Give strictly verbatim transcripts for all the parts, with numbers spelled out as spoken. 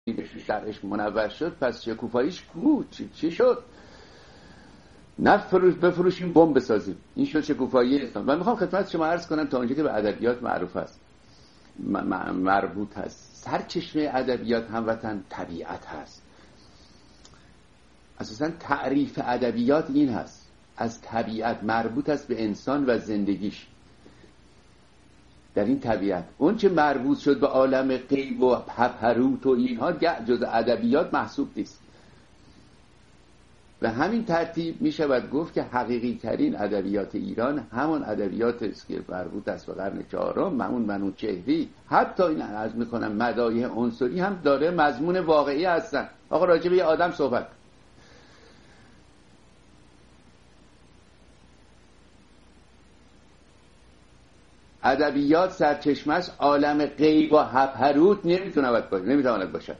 بشه شرعش منور شد، پس شکوفاییش کو چی, چی شد؟ نفروش بفروشیم بمب بسازیم. این شد شکوفایی اسلام. من میخوام خدمت شما عرض کنم تا اونجا که به ادبیات معروف است، مربوط هست، سرچشمه ادبیات هموطن طبیعت هست. اساساً تعریف ادبیات این هست، از طبیعت، مربوط است به انسان و زندگیش. در این طبیعت اون چه مربوط شد به عالم غیب و پپروت و اینها جز ادبیات محسوب نیست. به همین ترتیب می شود گفت که حقیقی ترین ادبیات ایران همون ادبیات است که مربوط است به قرن چهارم، همون منوچهری. حتی این عرض می کنم مدایح عنصری هم داره مضمون واقعی هستن. آقا راجع به یه آدم صحبت، ادبیات سرچشمش عالم غیب و هپروت نمیتونه باشه، نمیتواند باشد.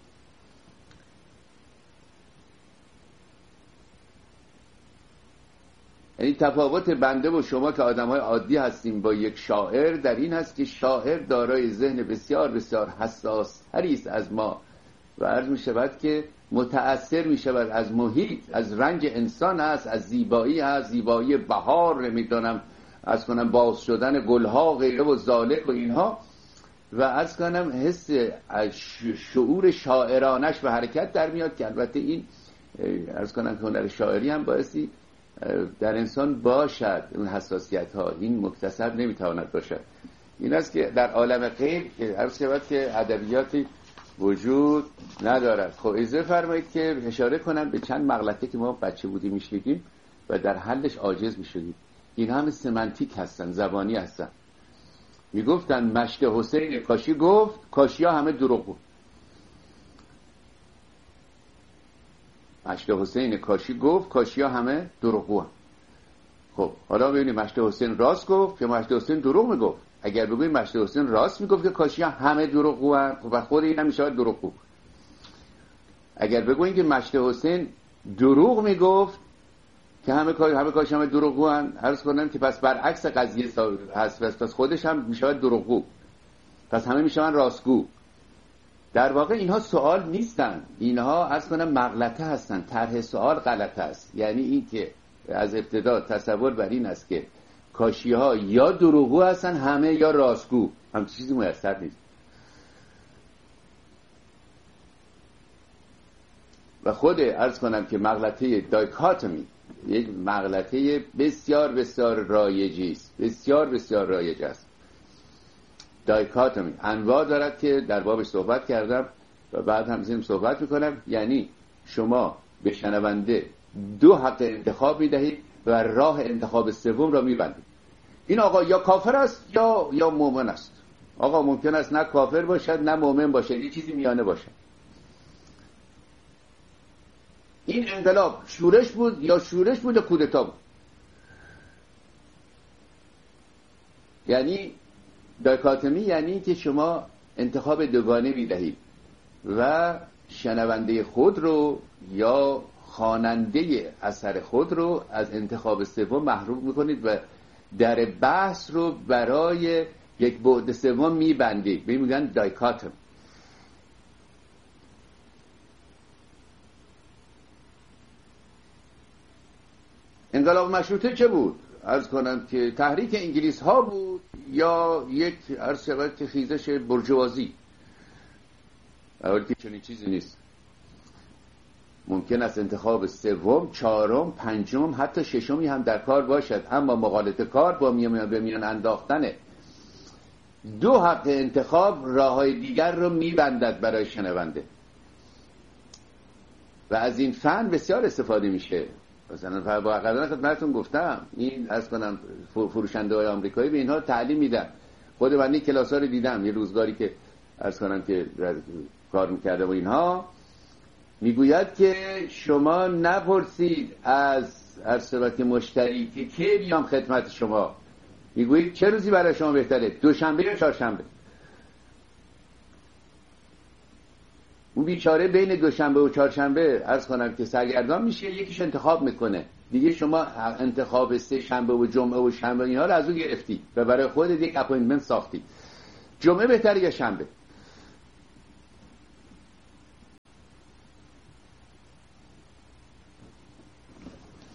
یعنی تفاوت بنده و شما که آدم‌های عادی هستیم با یک شاعر در این هست که شاعر دارای ذهن بسیار بسیار حساس تری است از ما و عرض می شود که متأثر می شود از محیط، از رنج انسان است، از زیبایی هست، زیبایی بهار، نمیدونم از کنم باز شدن گلها غیره و زالک و اینها، و از کنم حس شعور شاعرانش به حرکت در میاد که البته این از کنم که هنر شاعری هم بایستی در انسان باشد. اون حساسیت ها این مکتسب نمیتواند باشد. این است که در عالم غیب که عرض شود که ادبیاتی وجود ندارد. خب اجازه فرمایید که اشاره کنم به چند مغلطه که ما بچه بودیم میشنیدیم و در حلش عاجز میشدیم. این هم سمنتیک هستن، زبانی هستن. میگفتن مشت حسین کاشی گفت کاشی ها همه دروغ بود. مشت حسین کاشی گفت کاشی ها همه دروغ بود. خب حالا ببینید مشت حسین راست گفت یا مشت حسین دروغ میگفت. اگر بگوییم مشت حسین راست میگفت که کاشی ها همه دروغ بود، خب خود این هم میشه دروغ بود. اگر بگوییم که مشت حسین دروغ میگفت که همه کار همه کارش همه دروغگو ان، عرض کنم که پس برعکس قضیه هست، پس خودش هم میشود دروغگو، پس همه میشون راستگو. در واقع اینها سوال نیستن، اینها عرض کنم مغلطه هستن، طرح سوال غلطه است. یعنی این که از ابتدا تصور بر این است که کاشی ها یا دروغگو هستن همه یا راستگو، هم چیزی میسر نیست. و خود عرض کنم که مغلطه دایکاتومی یک مغلطه بسیار بسیار رایجی است، بسیار بسیار رایج است. دایکاتومی انواع دارد که در بابش صحبت کردم و بعد هم زیرم صحبت میکنم. یعنی شما به شنونده دو حق انتخاب میدهید و راه انتخاب سوم را میبندید. این آقا یا کافر است یا یا مؤمن است. آقا ممکن است نه کافر باشد نه مؤمن باشد، یه چیزی میانه باشد. این انقلاب شورش بود یا شورش بود یا کودتا بود. یعنی دایکاتومی یعنی که شما انتخاب دوگانه میدهید و شنونده خود رو یا خواننده اثر خود رو از انتخاب سوم محروم میکنید و در بحث رو برای یک بعد سوم میبندید. به این میگن دایکاتوم. انقلاب مشروطه چه بود؟ عرض کنم که تحریک انگلیس ها بود یا یک عرض شود که خیزش برجوازی؟ اولی که چنین چیزی نیست. ممکن است انتخاب سوم، چهارم، پنجم، حتی ششمی هم در کار باشد، اما مغالطه کار با میان به میان انداختن دو حق انتخاب راههای دیگر رو میبندد برای شنونده و از این فن بسیار استفاده میشه. مثلا با قدران خدمتتون گفتم این از کنم فروشنده های آمریکایی به اینها تعلیم میدن. خود من این کلاس ها رو دیدم یه روزگاری که از کنم که کار میکرده و اینها میگوید که شما نپرسید از ارسبت مشتری که کی بیام خدمت شما، میگوید چه روزی برای شما بهتره، دوشنبه یا چهارشنبه. اون بیچاره بین دوشنبه و چهارشنبه عرض کنم که سرگردان میشه، یکیش انتخاب میکنه دیگه. شما انتخاب سه شنبه و جمعه و شنبه اینها رو از اون گرفتی و برای خودت یک اپوینتمنت ساختی. جمعه بهتره یا شنبه؟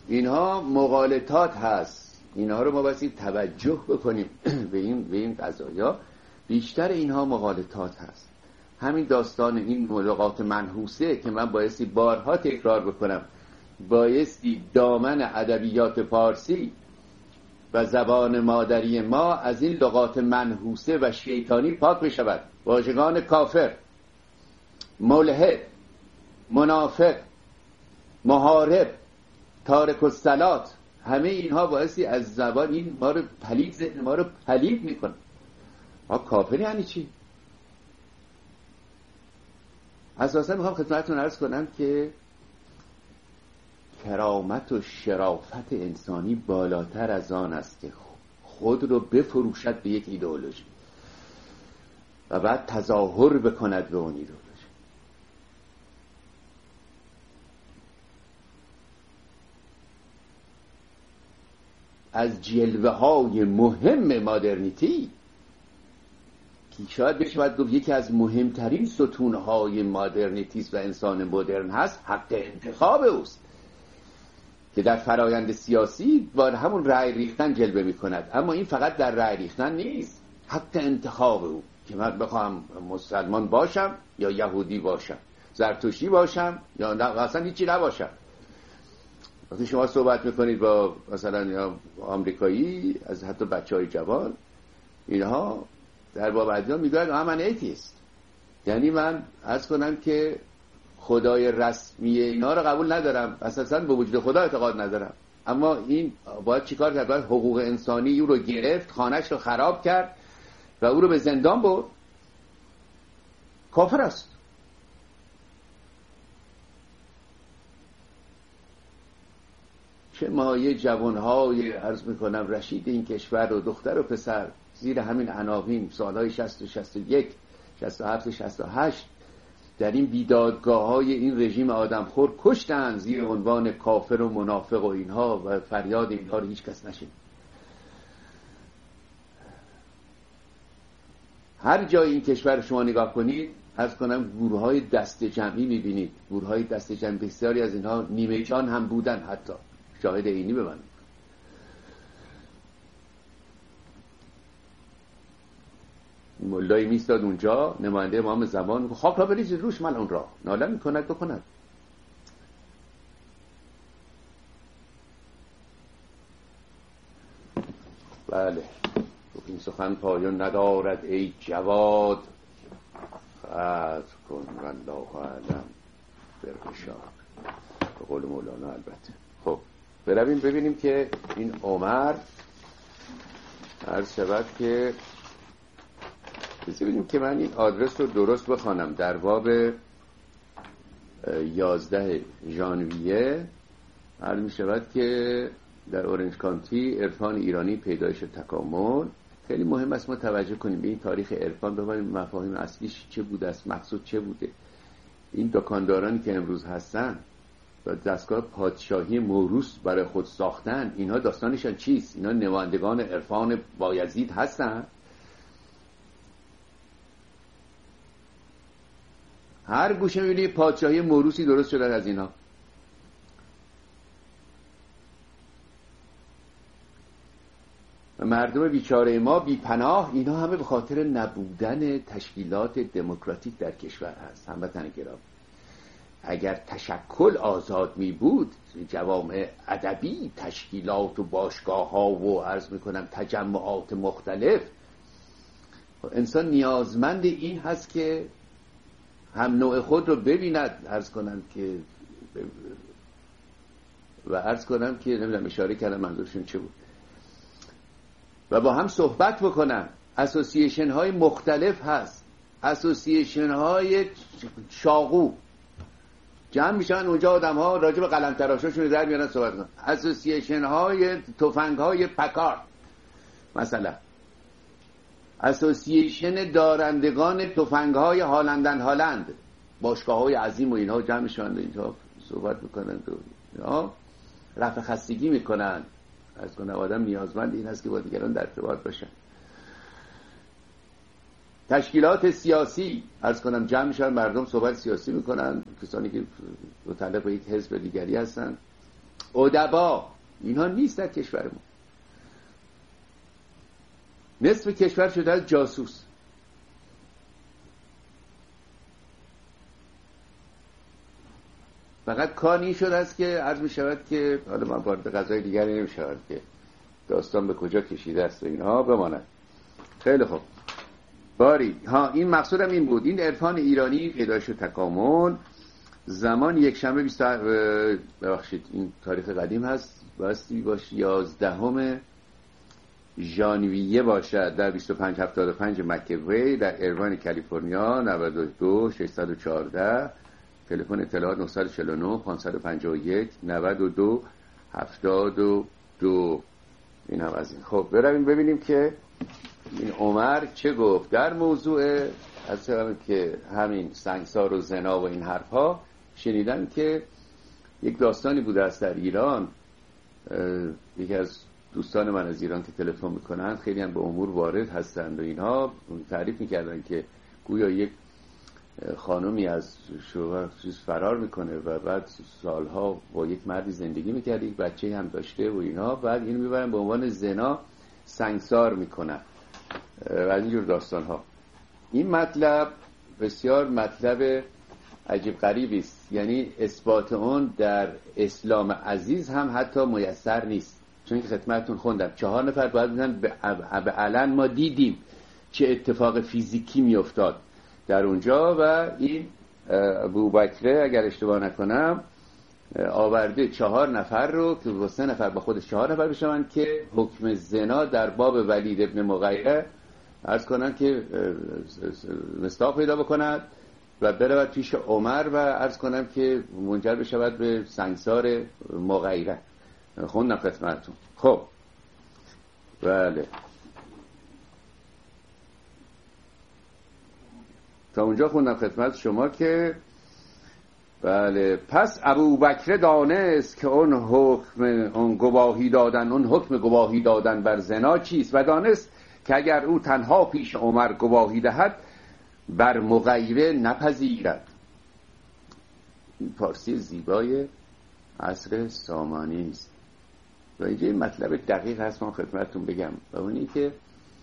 اینها مغالطات هست، اینها رو ما باید توجه بکنیم به این به این قضایا. بیشتر اینها مغالطات هست. همین داستان این ملاقات منحوسه که من بایستی بارها تکرار بکنم، بایستی دامن ادبیات پارسی و زبان مادری ما از این لغات منحوسه و شیطانی پاک بشود. واژگان کافر، ملحد، منافق، محارب، تارک الصلات، همه اینها باعثی از زبان این ما رو پلید، ذهن ما رو پلید میکنه. ها کافر یعنی چی؟ اساسا میخوام خدمتتون عرض کنم که کرامت و شرافت انسانی بالاتر از آن است که خود رو بفروشد به یک ایدئولوژی و بعد تظاهر بکند به اون ایدئولوژی. از جلوه های مهم مادرنیتی که شاید بشود گفت یکی از مهمترین ستونهای مادرنیتیست و انسان مدرن هست، حق انتخاب اوست که در فرایند سیاسی با همون رأی ریختن جلوه می کند. اما این فقط در رأی ریختن نیست، حق انتخاب او که من بخوام مسلمان باشم یا یهودی باشم، زرتشتی باشم یا اصلا هیچی نباشم. وقتی شما صحبت میکنید با مثلا یا آمریکایی، از حتی بچهای جوان، اینها در باب ادیان میگوید من ایتیست، یعنی من عرض کنم که خدای رسمی اینا رو قبول ندارم، اساسا به وجود خدا اعتقاد ندارم. اما این باید چیکار کرد؟ باید حقوق انسانی او رو گرفت، خانه‌اش رو خراب کرد و او رو به زندان برد. کافر است. چه مایه جوانهای عرض میکنم رشید این کشور و دختر و پسر زیر همین عناوین سالهای شصت و شصت و یک شصت و هفت شصت و هشت در این بیدادگاه های این رژیم آدمخور کشتن زیر عنوان کافر و منافق و اینها، و فریاد اینها رو هیچ کس نشید. هر جای این کشور شما نگاه کنید عرض کنم گروه های دست جمعی میبینید، گروه های دست جمعی، بسیاری از اینها نیمه جان هم بودن، حتی شاهد اینی بمانید. مولایی میستاد اونجا نماینده امام زمان، خاک را بریزید روش ملعون را، ناله میکند بکند. بله این سخن پایان ندارد ای جواد، خطر کن والله اعلم برگشاد، به قول مولانا. البته خب برویم ببینیم که این عمر عرض شود که ببینیم که من این آدرس رو درست بخوانم. در باب یازده ژانویه عرض می شود که در اورنج کانتی عرفان ایرانی پیدایش و تکامل. خیلی مهم است ما توجه کنیم به این تاریخ عرفان، ببینیم مفاهیم اصلیش چه بوده است، مقصود چه بوده. این دکاندارانی که امروز هستن و دستگاه پادشاهی موروث برای خود ساختن، اینها داستانشان چیست؟ اینا نمایندگان عرفان بایزید هستن. هر گوشه می‌بینی پادشاهی موروثی درست شده از اینا. مردم بیچاره ما بی پناه، اینا همه به خاطر نبودن تشکیلات دموکراتیک در کشور هست. هموطن گرامی، اگر تشکل آزاد می بود، جوامع ادبی، تشکیلات و باشگاه ها و عرض میکنم تجمعات مختلف، انسان نیازمند این هست که هم نوع خود رو ببیند، عرض کنم که و عرض کنم که نمیدونم اشاره کردم منظورشون چه بود، و با هم صحبت بکنن. اسوسییشن های مختلف هست، اسوسییشن های چاقو جمع میشن اونجا، آدم ها راجع به قلم تراشاشون در میارن صحبت کنن. اسوسییشن های تفنگ های پکارد مثلا، اسوسییشن دارندگان تفنگ های هالندن هالند، باشگاه های عظیم و اینها جمع میشن اینجا صحبت میکنن و رفع خستگی میکنن. از کنم آدم نیازمند این است که با دیگران در ارتباط باشن. تشکیلات سیاسی عرض کنم جمع میشن، مردم صحبت سیاسی میکنن، کسانی که متعلق به یک حزب دیگری هستن ادبا، اینها نیست در کشورمون. نصف کشور شده از جاسوس. فقط کار این شده است که عرض می شود که حالا من وارد قضای دیگری نمی شود که داستان به کجا کشیده است و اینها بماند. خیلی خوب. باری ها، این مقصودم این بود، این عرفان ایرانی پیدایش و تکامل زمان یک شنبه بیست ببخشید این تاریخ قدیم هست، باستی باش یازدهم ژانویه باشد در بیست و پنج هفتاد و پنج مک‌وی در ایروان کالیفرنیا. نود و دو ششصد و چهارده تلفن اطلاعات نه چهار نه پانصد و پنجاه و یک نود و دو هفتاد و دو. این هم از این. خب برویم ببینیم که این عمر چه گفت در موضوع از که همین سنگسار و زنا و این حرفها. شنیدم که یک داستانی بوده است در ایران، یکی از دوستان من از ایران که تلفن میکنن خیلی هم به امور وارد هستند و اینها تعریف میکردن که گویا یک خانومی از شوهر فرار میکنه و بعد سالها با یک مردی زندگی میکرد، یک بچه هم داشته و اینها، بعد اینو میبرن به عنوان زنا سنگسار میکنن و اینجور داستان ها. این مطلب بسیار مطلب عجیب غریبی است، یعنی اثبات اون در اسلام عزیز هم حتی میسر نیست، چون که خدمتتون خوندم چهار نفر باید بودن به علن ما دیدیم چه اتفاق فیزیکی میافتاد در اونجا و این ابوبکر اگر اشتباه نکنم آورده چهار نفر رو که با سه نفر با خودش چهار نفر بشون که حکم زنا در باب ولید ابن مغیره عرض کنن که مصداق پیدا بکنند و برود پیش عمر و عرض کنم که منجر بشود به سنگسار مغیره. خوندم خدمتتون. خب بله تا اونجا خوندم خدمت شما که بله پس ابوبکر دانست که اون حکم اون گواهی دادن اون حکم گواهی دادن بر زنا چیست و دانست که اگر او تنها پیش عمر گواهی دهد بر مغیره نپذیرد. این پارسی زیبای عصر سامانی است و اینجا این مطلب دقیق هست من خدمتتون بگم و اون این که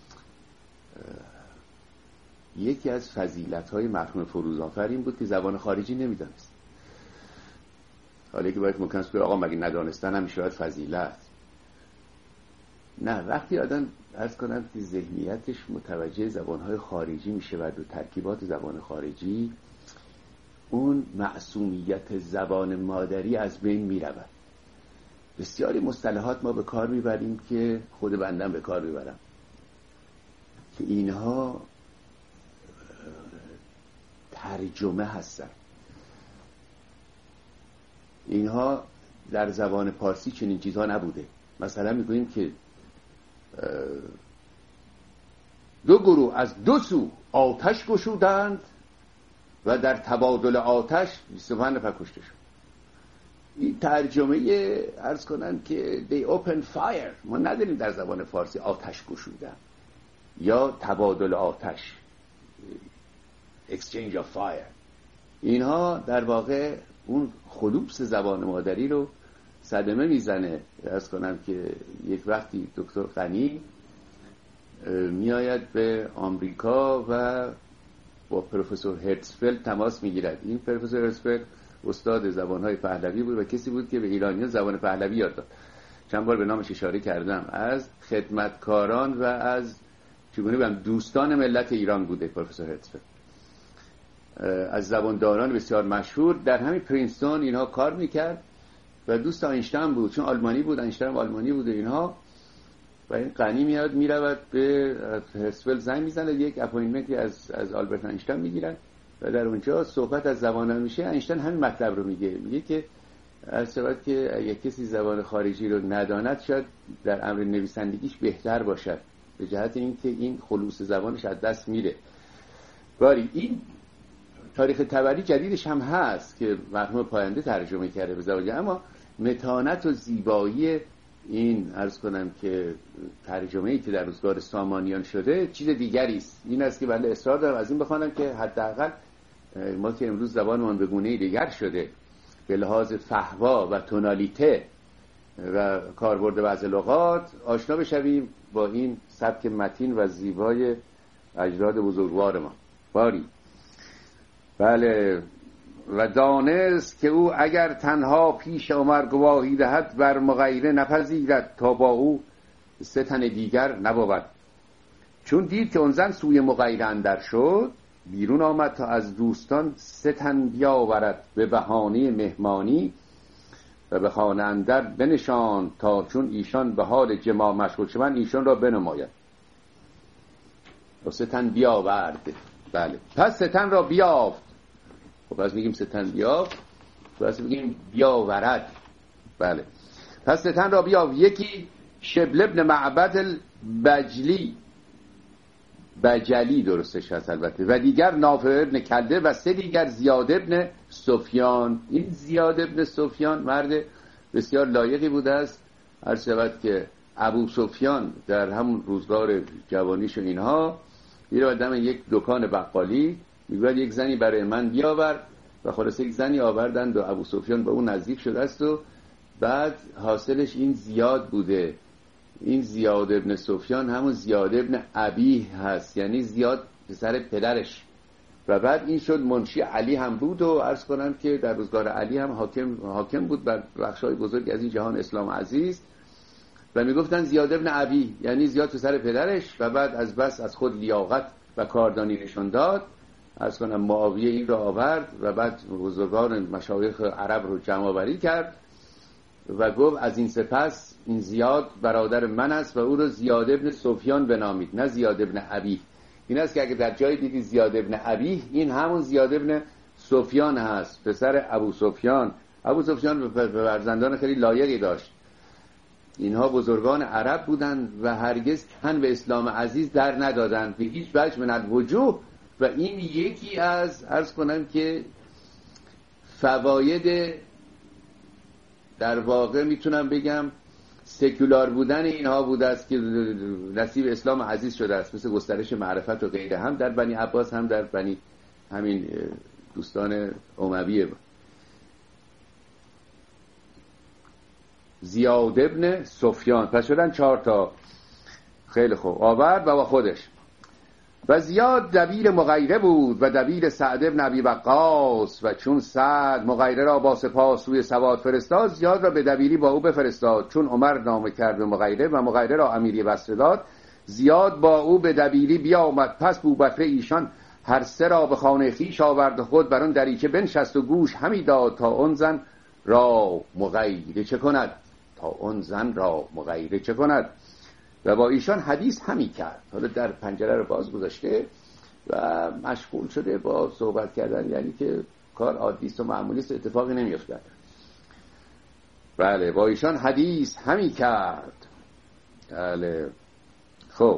یکی از فضیلت‌های مرحوم فروزآفر این بود که زبان خارجی نمی‌دانست. حالا که باید ممکن است که آقا مگه ندانستن هم شاید فضیلت. نه، وقتی آدم عرض کنم که ذهنیتش متوجه زبان‌های خارجی میشه و ترکیبات زبان خارجی، اون معصومیت زبان مادری از بین میرود. بسیاری مصطلحات ما به کار میبریم که خود بندم به کار میبرم که اینها ترجمه هستن. اینها در زبان پارسی چنین چیزها نبوده. مثلا میگوییم که دو گروه از دو سو آتش گشودند و در تبادل آتش بیست و پنج نفر کشته شد. این ترجمه عرض کنن که they open fire ما نداریم در زبان فارسی آتش گشودن یا تبادل آتش exchange of fire. اینها در واقع اون خلوص زبان مادری رو صدمه میزنه. عرض کنم که یک وقتی دکتر غنی میآید به آمریکا و با پروفسور هرتزفلد تماس میگیرد. این پروفسور هرتزفلد استاد زبانهای پهلوی بود و کسی بود که به ایرانیان زبان پهلوی یاد داد. چند بار به نامش اشاره کردم. از خدمتکاران و از چگونه بگم دوستان ملت ایران بوده پروفسور هرتزفلد، از زبانداران بسیار مشهور. در همین پرینستون اینها کار میکرد و دوست آینشتین بود، چون آلمانی بود، آینشتین هم آلمانی بود اینها. و این غنی میاد میرود به هرتزفلد زنگ میزنه، یک اپوینتمنتی از از آلبرت آینشتین میگیرن و در اونجا صحبت از زبان میشه. آینشتین همین مطلب رو میگه، میگه که از سبب که اگه کسی زبان خارجی رو نداند شاید در امر نویسندگیش بهتر باشد، به جهت اینکه این خلوص زبانش از دست میره. باری این تاریخ تبری جدیدش هم هست که مرحوم پاینده ترجمه کرده به زبان، اما متانت و زیبایی این عرض کنم که ترجمه‌ای که در روزگار سامانیان شده چیز دیگری است. این است که بنده اصرار دارم از این بخوانم که حداقل ما که امروز زبانمان به گونه‌ای دیگر شده به لحاظ فحوا و تونالیته و کاربرد بعض لغات آشنا بشویم با این سبک متین و زیبای اجداد بزرگوار ما. باری بله. و دانست که او اگر تنها پیش عمر گواهی دهد بر مغیره نپذیرد تا با او سه تن دیگر نبود. چون دید که اون زن سوی مغیره اندر شد، بیرون آمد تا از دوستان سه تن بیاورد به بهانه مهمانی و به خانه اندر بنشان تا چون ایشان به حال جماع مشغول شدند ایشان را بنماید. و سه تن بیاورد. بله. پس سه تن را بیافت. خب پس میگیم سه تن بیافت، پس میگیم بیاورد. بله. پس سه تن را بیافت. یکی شبل ابن معبد البجلی، بجلی درستش هست البته، و دیگر نافع ابن کلده و سه دیگر زیاد ابن سفیان. این زیاد ابن سفیان مرد بسیار لایقی بوده است. عرض شود که ابو سفیان در همون روزگار جوانیش و اینها میره دم یک دکان بقالی، میگوید یک زنی برای من بیاور و خلاصه یک زنی آوردند و ابو سفیان به اون نزدیک شده است و بعد حاصلش این زیاد بوده. این زیاد ابن سفیان همون زیاد ابن ابیه هست، یعنی زیاد پسر پدرش. و بعد این شد منشی علی هم بود و عرض کنم که در روزگار علی هم حاکم حاکم بود بر بخشای بزرگ از این جهان اسلام عزیز. و میگفتن زیاد ابن ابیه یعنی زیاد پسر پدرش. و بعد از بس از خود لیاقت و کاردانی نشون داد، عرض کنم معاویه این را آورد و بعد بزرگان مشایخ عرب رو جمع آوری کرد و گفت از این سپس این زیاد برادر من است و او رو زیاد ابن سفیان بنامید، نه زیاد ابن ابیه. این است که اگه در جای دیدی زیاد ابن ابیه، این همون زیاد ابن سفیان هست، پسر ابو سفیان. ابو سفیان به فرزندان خیلی لایقی داشت. اینها بزرگان عرب بودند و هرگز تن به اسلام عزیز در ندادند به هیچ وجه من الوجوه. و این یکی از عرض کنم که فواید در واقع میتونم بگم سکولار بودن اینها بوده است که نصیب اسلام عزیز شده است، مثل گسترش معرفت و غیره، هم در بنی عباس هم در بنی همین دوستان امویه. زیاد ابن سفیان. پس شدن چهار تا. خیلی خوب. آورد و با خودش. و زیاد دبیر مغیره بود و دبیر سعد ابن ابی وقاص. و چون سعد مغیره را با سپاه سوی سواد فرستاد، زیاد را به دبیری با او بفرستاد. چون عمر نامه کرد به مغیره و مغیره را امیری بصره داد، زیاد با او به دبیری بیامد. پس بوبکر ایشان هر سه را به خانه خویش آورد خود بر آن دریچه بنشست و گوش همی داد تا اون زن را مغیره چه کند تا اون زن را مغیره چه کند و با ایشان حدیث همی کرد. حالا در پنجره رو باز گذاشته و مشغول شده با صحبت کردن، یعنی که کار عادی است و معمولی است، اتفاقی نمیافتد. بله. با ایشان حدیث همی کرد. بله. خب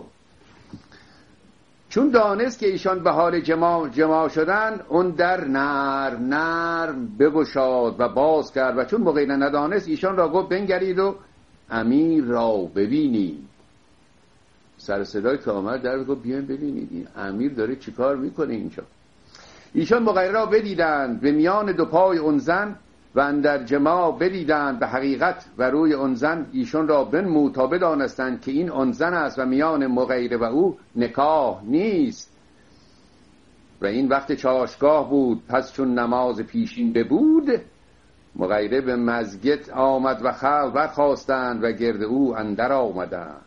چون دانست که ایشان به حال جماع جماع شدن، اون در نرم نرم بگشاد و باز کرد. و چون مغیره ندانست، ایشان را گفت بنگرید و امیر را ببینید. سر صدای که آمد در گفت بیاین ببینید این امیر داره چیکار میکنه اینجا. ایشان مغیره را بدیدند به میان دو پای اون زن و اندر جماع بدیدند به حقیقت و روی اون زن. ایشان را بنمود تا بدانستند که این اون زن است و میان مغیره و او نکاح نیست. و این وقت چاشتگاه بود. پس چون نماز پیشین ببود، مغیره به مسجد آمد و خلق برخاستند و گرد او اندر آمدند.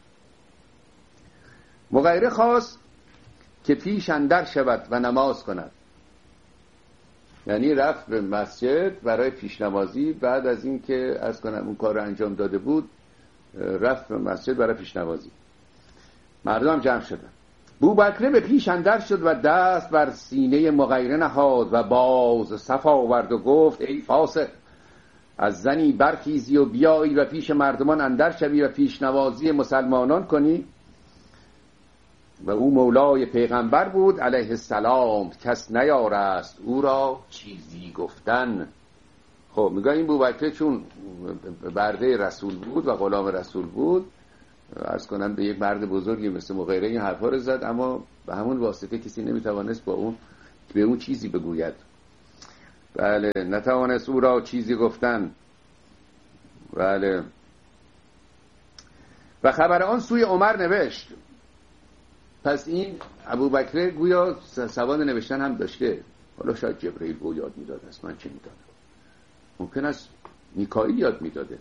مغیره خواست که پیش اندر شود و نماز کند، یعنی رفت به مسجد برای پیش نمازی. بعد از این که از کنم اون کار رو انجام داده بود، رفت به مسجد برای پیش نمازی. مردم جمع شدن. بوبکر به پیش اندر شد و دست بر سینه مغیره نهاد و باز صف آورد و گفت ای فاسق، از زنی برخیزی و بیایی و پیش مردمان اندر شوی و پیش نوازی مسلمانان کنی. و او مولای پیغمبر بود علیه السلام، کس نیارست او را چیزی گفتن. خب میگه این بوبکر چون برده رسول بود و غلام رسول بود، عرض کنم به یک مرد بزرگی مثل مغیره این حرفا رو زد، اما به همون واسطه کسی نمیتوانست با اون به اون چیزی بگوید. بله. نتوانست او را چیزی گفتن. بله. و خبر آن سوی عمر نوشت. پس این ابوبکر گویا سواد نوشتن هم داشته. حالا شاید جبرئیل او یاد میداد است، من چه میدانم، ممکن است میکائیل یاد میداده.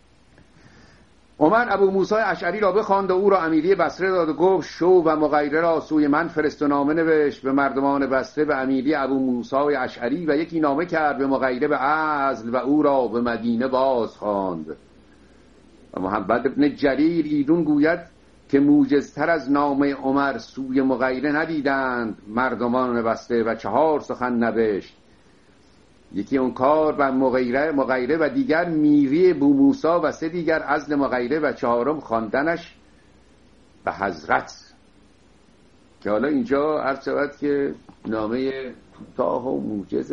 عمر ابو موسی اشعری را بخواند و او را امیری بصره داد و گفت شو و مغیره را سوی من فرست و نامه نوشت به مردمان بصره به امیری ابو موسی اشعری و یکی نامه کرد به مغیره به عزل و او را به مدینه باز خواند. و محمد ابن جریر ایدون گوید که موجزتر از نامه عمر سوی مغیره ندیدند مردمان بصره و چهار سخن نوشت. یکی اون کار بر مغیره مغیره و دیگر میری بو موسی و سه دیگر عزل مغیره و چهارم خواندنش به حضرت. که حالا اینجا عرض شود که نامه کوتاه و موجز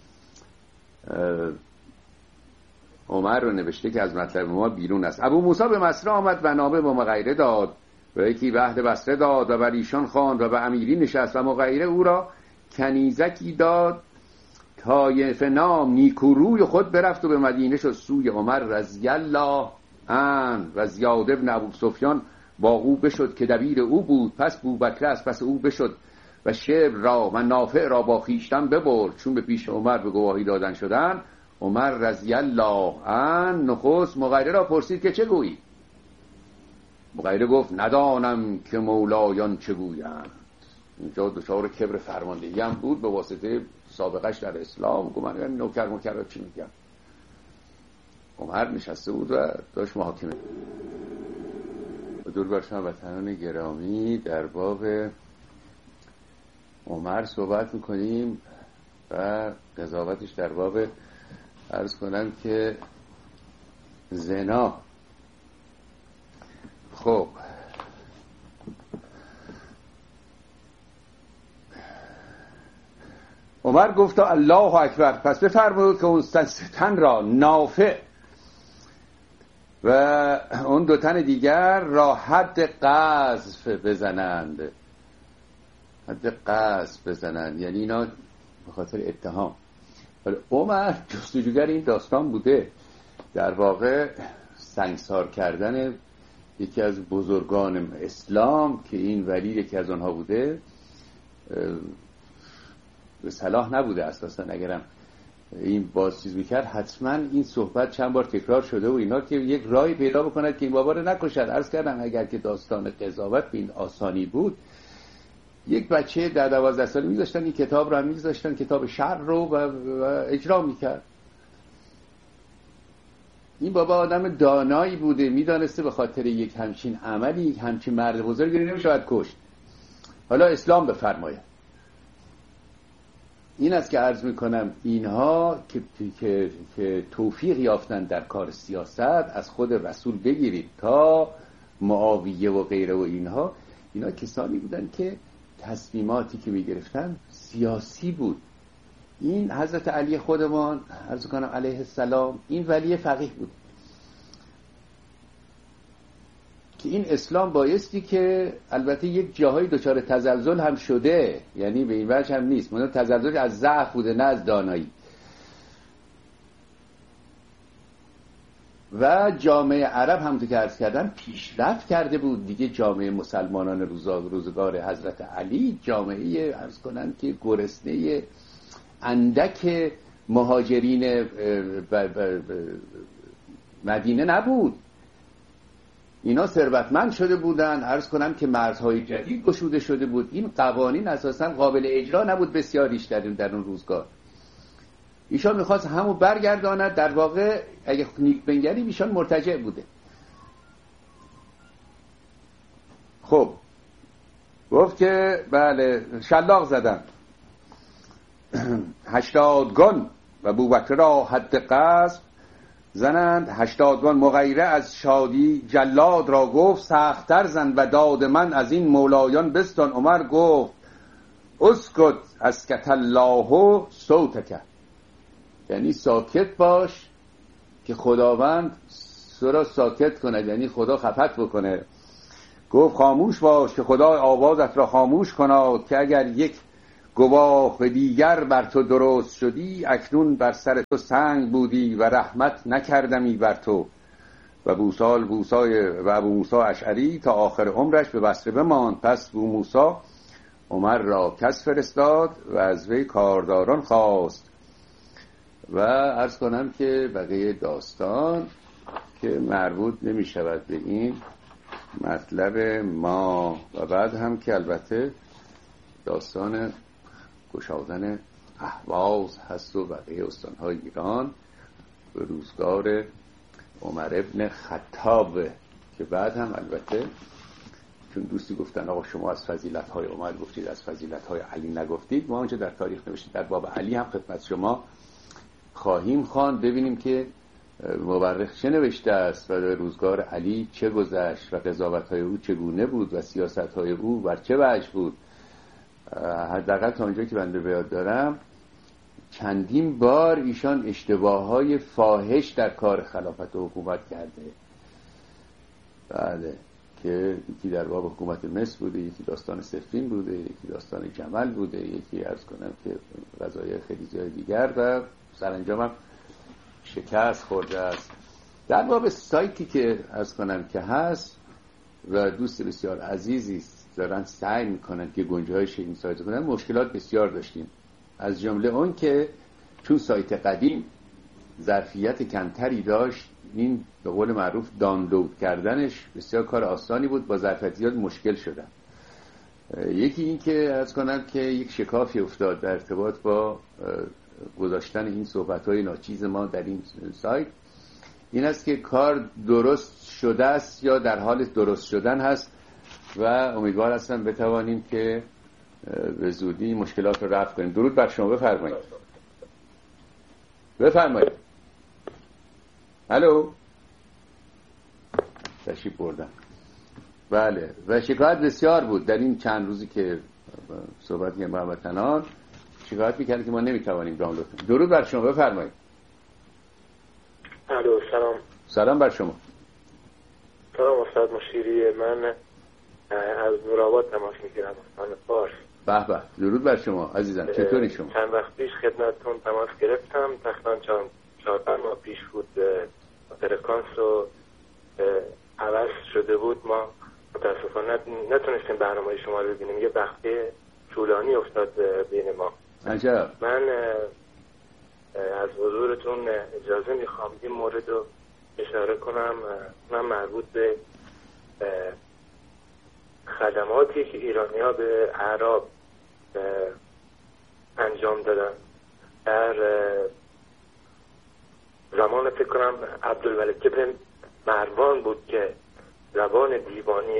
عمر رو نوشته که از مطلب ما بیرون است. ابو موسی به مصر آمد و نامه به مغیره داد و یکی به اهل بصره داد و بر ایشان خواند و به امیری نشست و مغیره او را کنیزکی داد. طایفه نام نیکوروی خود برفت و به مدینه شد سوی عمر رضی الله عنه و زیاد ابن ابو سفیان با او بشد که دبیر او بود. پس بوبکر از پس او بشد و شبر را و نافع را با خیشتن ببرد. چون به پیش عمر به گواهی دادن شدن عمر رضی الله عنه نخست مغیره را پرسید که چه گویی؟ مغیره گفت ندانم که مولایان چه گویند. اینجا دچار کبر فرماندهی هم بود به واسطه سابقش در اسلام. گفت من نوکر مکرر چی میگم. عمر نشسته بود و داشت محاکمه. دور بر شما وطنان گرامی، در باب عمر صحبت میکنیم و قضاوتش در باب عرض کنم که زنا. خب عمر گفت الله اکبر. پس بفرمود که اون تن را نافع و اون دو تن دیگر را حد قذف بزنند. حد قذف بزنند یعنی اینا به خاطر اتهام. ولی عمر جستجوگر این داستان بوده، در واقع سنگسار کردن یکی از بزرگان اسلام که این ولی یکی از آنها بوده به صلاح نبوده اساسا. اگرم این باز چیز میکرد حتما این صحبت چند بار تکرار شده و اینا که یک راهی پیدا بکند که این بابا رو نکشد. عرض کردم اگر که داستان قضاوت به این آسانی بود یک بچه در دوازده ساله میذاشتن این کتاب رو هم میذاشتن، کتاب شرع رو و, و اجرا میکرد. این بابا آدم دانایی بوده، میدانسته به خاطر یک همچین عملی یک همچین مرد بزرگی نمیشود کشت. حالا اسلام بفرماید. این است که عرض میکنم اینها که, که, که توفیق یافتن در کار سیاست از خود رسول بگیرید تا معاویه و غیره و اینها، اینا کسانی بودن که تصمیماتی که میگرفتن سیاسی بود. این حضرت علی خودمان عرض کنم علیه السلام این ولی فقیه بود که این اسلام بایستی که البته یک جاهای دچار تزلزل هم شده، یعنی به این وجه هم نیست، منو تزلزل از ضعف بوده نه از دانایی. و جامعه عرب همونطور که عرض کردم پیشرفت کرده بود دیگه. جامعه مسلمانان روزگار حضرت علی جامعه عرض کنن که گرسنه اندک مهاجرین مدینه نبود. اینا ثروتمند شده بودن، عرض کنم که مرزهای جدید گشوده شده بود. این قوانین اساسا قابل اجرا نبود بسیاریش در در اون روزگار. ایشان میخواست همو برگرداند. در واقع اگه نیک بنگریم ایشان مرتجع بوده. خب گفت که بله شلاق زدن هشتادگان و بوبکر را حد قذف زنند. هشتادگان مغیره از شادی جلاد را گفت سخت‌تر زن و داد من از این مولایان بستان. عمر گفت اسکت اسکت الله صوتک، یعنی ساکت باش که خداوند سرا ساکت کند، یعنی خدا خفت بکنه. گفت خاموش باش که خدا آوازت را خاموش کند که اگر یک گواه به دیگر بر تو درست شدی اکنون بر سر تو سنگ بودی و رحمت نکردمی بر تو. و بوسال بوسای و ابو موسی اشعری تا آخر عمرش به بصره بماند. پس بو موسی عمر را کس فرستاد و از وی کارداران خواست. و عرض کنم که بقیه داستان که مربوط نمی شود به این مطلب ما. و بعد هم که البته داستان گشادن اهواز هست و بقیه استانهای ایران به روزگار عمر ابن خطاب، که بعد هم البته چون دوستی گفتن آقا شما از فضیلت‌های عمر گفتید از فضیلت‌های علی نگفتید، ما آنچه در تاریخ نوشته در باب علی هم خدمت شما خواهیم خواند، ببینیم که مورخ چه نوشته است و در روزگار علی چه گذشت و قضاوت‌های او چگونه بود و سیاست‌های او بر چه وجه بود. حداقل تا اونجا که بنده به یاد دارم چندین بار ایشان اشتباه‌های فاحش در کار خلافت و حکومت کرده. بله، که یکی در باب حکومت مصر بوده، یکی داستان صفین بوده، یکی داستان جمل بوده، یکی عرض کنم که قضایای خیلی زیاد دیگر، و سرانجام هم شکست خورده است. در باب سایتی که عرض کنم که هست و دوست بسیار عزیزی دارن سعی میکنن که گنجایش این سایت کنن، مشکلات بسیار داشتیم. از جمله اون که چون سایت قدیم ظرفیت کمتری داشت، این به قول معروف دانلود کردنش بسیار کار آسانی بود، با ظرفیت زیاد مشکل شدن. یکی این که عرض کنم که یک شکافی افتاد در ارتباط با گذاشتن این صحبت‌های ناچیز ما در این سایت، این است که کار درست شده است یا در حال درست شدن هست و امیدوار هستم بتوانیم که به زودی مشکلات رو رفع کنیم. درود بر شما، بفرمایید. بفرمایید. الو، تشریف بردن. بله، و شکایت بسیار بود در این چند روزی که صحبت کردیم با هموطنان، شکایت می‌کردن که ما نمی‌توانیم دانلود کنیم. درود بر شما، بفرمایید. الو، سلام. سلام بر شما. سلام استاد مشیری، من از نورآباد تماس میگیرم، استان فارس. به به، درود بر شما عزیزم، چطوری شما؟ چند وقت پیش خدمتتون تماس گرفتم، تقریبا چند چهار پنج ماه پیش بود، فرکانس رو عوض شده بود، ما متاسفانه نتونستیم برنامه شما رو ببینیم، یه وقفه طولانی افتاد بین ما. عجب. من از حضورتون اجازه میخوام این مورد رو اشاره کنم، من مربوط به خدماتی که ایرانی‌ها به اعراب انجام دادن در زمان فکر کنم عبدالملک بن مروان بود که زبان دیوانی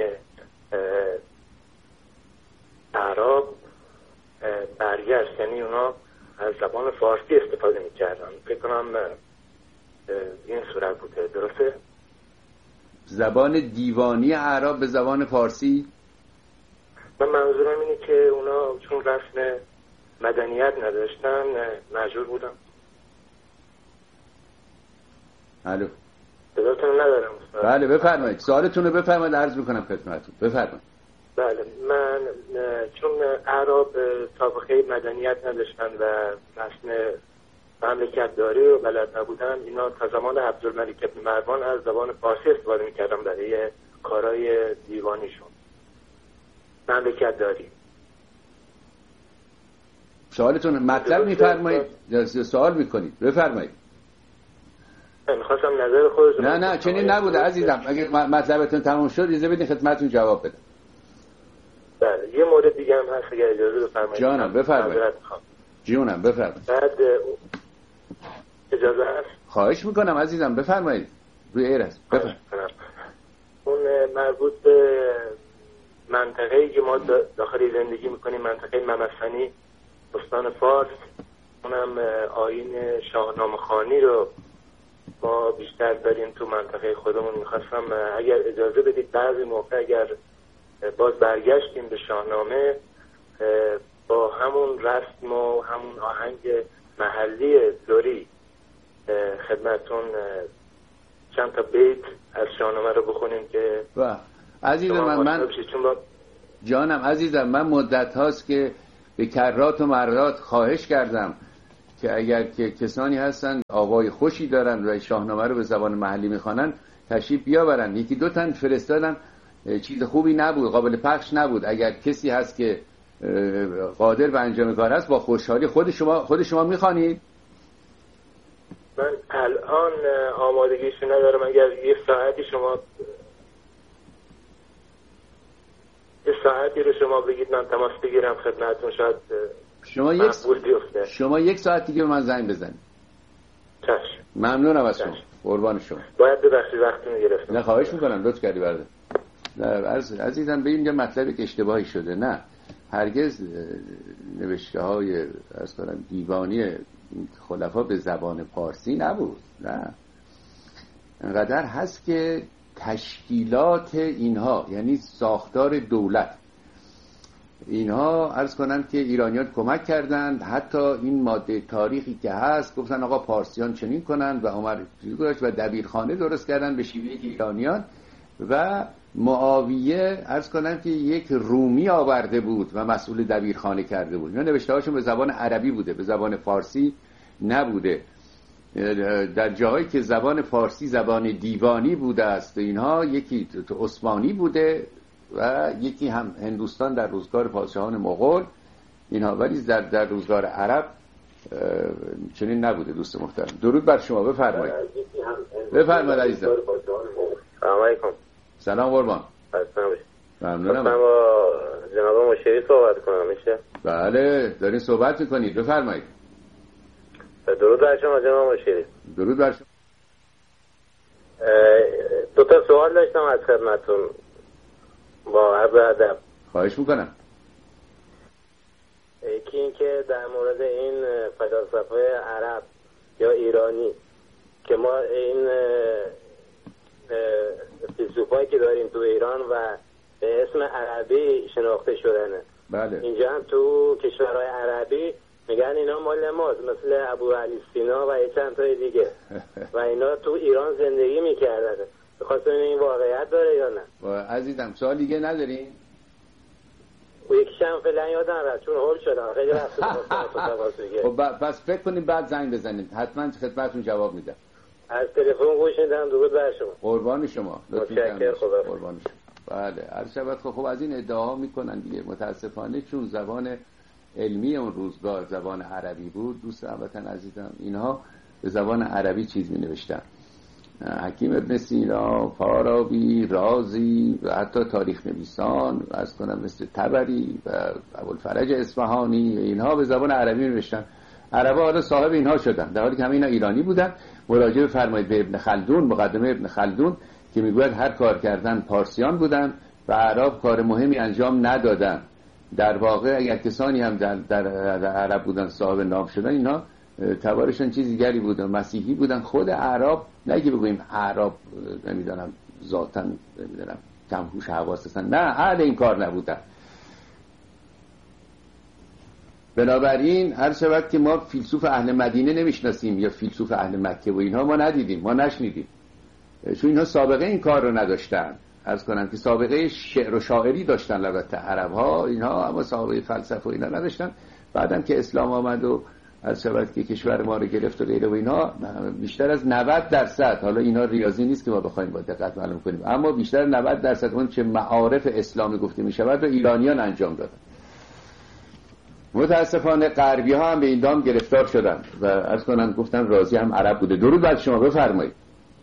اعراب برگشت، یعنی اونا از زبان فارسی استفاده میکردن. فکر کنم این صورت بوده، درسته؟ زبان دیوانی اعراب به زبان فارسی؟ من منظورم اینه که اونا چون رسم مدنیت نداشتن مجبور بودن. الو، صداتون ندارم. بله بفرمایید، سوالتون رو بفرمایید، عرض میکنم خدمتتون. بفرمایید. بله، من چون اعراب سابقه مدنیت نداشتن و رسم مملکت داری و بلد نبودن، اینا تا زمان عبدالملک بن مروان از زبان فارسی استفاده میکردن برای کارهای دیوانیشون، مملکت داری. سوالتون مطلب میفرمایید یا سوال میکنید؟ بفرمایید. میخواستم نظر خودتون. نه نه چنین نبوده عزیزم، اگه مطلبتون تموم شد اجازه بدین خدمتتون جواب بدم. بله، یه مورد دیگه هم هست اگر اجازه بفرمایید. جانم بفرمایید. جونم بفرمایید. بعد اجازه هست؟ خواهش میکنم عزیزم، بفرمایید. روی ایر است. بفرمایید. اون مربوط به منطقه‌ای که ما داخلی زندگی میکنیم، منطقه ممسنی استان فارس، اونم آیین شاهنامه خوانی رو ما بیشتر داریم تو منطقه خودمون. میخواستم اگر اجازه بدید بعضی موقع اگر باز برگشتیم به شاهنامه، با همون رسم و همون آهنگ محلی لری خدمتون چند تا بیت از شاهنامه رو بخونیم که و عزیز من من با... جانم عزیزم، من مدت هاست که به کرات و مرات خواهش کردم که اگر که کسانی هستن آوای خوشی دارن و شاهنامه رو به زبان محلی میخوانن تشریف بیاورن. یکی دو تن فرستادن، چیز خوبی نبود، قابل پخش نبود. اگر کسی هست که قادر به انجام کار است با خوشحالی خود شما خود شما میخوانید. من الان آمادگیشو ندارم، اگر یه ساعتی شما یه ساعتی رو شما بگید من تماس بگیرم خدمتتون، شاید شما یک شما یک ساعت دیگه به من زنگ بزنید. چشم. ممنونم از شما. قربان شما. باید ببخشید وقتتون گرفتم. نه خواهش میکنم، لطف کردی برادر. نه عرض عزیزم به اینجا مطلبی که اشتباهی شده. نه هرگز نوشته های از کنم دیوانی خلفا به زبان پارسی نبود. نه انقدر هست که تشکیلات اینها، یعنی ساختار دولت، اینها عرض کنم که ایرانیان کمک کردند. حتی این ماده تاریخی که هست گفتن آقا پارسیان چنین کنند و عمر و دبیرخانه درست کردن به شیوه ایرانیان. و معاویه عرض کنم که یک رومی آورده بود و مسئول دبیرخانه کرده بود. اینا نوشته هاشون به زبان عربی بوده، به زبان فارسی نبوده. در جاهایی که زبان فارسی زبان دیوانی بوده است اینها، یکی عثمانی بوده و یکی هم هندوستان در روزگار پادشاهان مغول اینها، ولی در در روزگار عرب چنین نبوده. دوست محترم درود بر شما، بفرمایید. بفرمایید عزیزم. سلام علیکم. سلام قربان. ممنونم. من با جناب مشیری صحبت کنم میشه؟ بله دارین صحبت میکنید، بفرمایید. درود بر شما جناب مشیری. درود بر شما. دو تا سوال داشتم از خدمتتون با عرض ادب. خواهش میکنم. یکی این که در مورد این فلاسفه عرب یا ایرانی که ما این فیلسوفایی که داریم تو ایران و به اسم عربی شناخته شدنه. بله. اینجا هم تو کشورهای عربی میگن اینا مال ماست، مثل ابو علی سینا و چند تای دیگه و اینا تو ایران زندگی میکردن. بخاطر این واقعیت داره یا نه؟ عزیزم سوال دیگه ندارین؟ و یکیشم فعلا یادم رفت چون هول شدم خیلی وقت خب پس فکر کنید بعد زنگ بزنید، حتما خدمتتون جواب میدم. از تلفن گوش میدم. درود بر شما. قربان شما. متشکرم. خدا قربان شما. بله عرض شود خب از این ادعاها میکنن دیگه. متاسفانه چون زبان علمی اون روزگار زبان عربی بود، دوست هموطن عزیزم اینها به زبان عربی چیز می نوشتن. حکیم ابن سینا، فارابی، رازی و حتی تاریخ نویسان و از کنم مثل طبری و ابوالفرج اصفهانی اینها به زبان عربی می نوشتن. عربا حالا صاحب اینها شدن در حالی که همه اینا ایرانی بودن. مراجعه فرمایید به ابن خلدون، مقدمه ابن خلدون که میگوید هر کار کردن پارسیان بودن و عرب کار مهمی انجام ندادن. در واقع اگر کسانی هم در, در, در عرب بودن صاحب نام شدن اینا تبارشون چیز دیگری بودن، مسیحی بودن. خود عرب نگی بگوییم عرب نمیدونم ذاتاً نمیدونم کم هوش حواس هستن، نه اهل این کار نبودن. بنابراین هر شود که ما فیلسوف اهل مدینه نمیشناسیم یا فیلسوف اهل مکه و اینها ما ندیدیم، ما نشنیدیم، چون اینها سابقه این کار رو نداشتن. عرض کنم که سابقه شعر و شاعری داشتن البته عرب ها اینها، اما سابقه فلسفه و اینا نداشتن. بعدم که اسلام آمد و عرض شود که کشور ما رو گرفت و غیره و اینا، بیشتر از نود درصد، حالا اینا ریاضی نیست که ما بخوایم با دقت معلوم کنیم، اما بیشتر نود درصد اون چه معارف اسلامی گفته می شود و ایرانیان انجام دادن. متاسفانه غربی ها هم به این دام گرفتار شدن و عرض کنم گفتن رازی هم عرب بوده. درود بر شما، بفرمایید.